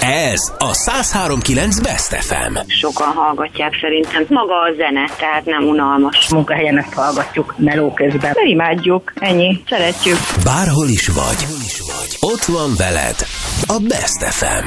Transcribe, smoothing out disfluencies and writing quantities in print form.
Ez a 103.9 Best FM. Sokan hallgatják szerintem. Maga a zene, tehát nem unalmas. Munkahelyen ezt hallgatjuk meló közben. Mert imádjuk, ennyi, szeretjük. Bárhol is vagy, ott van veled a Best FM.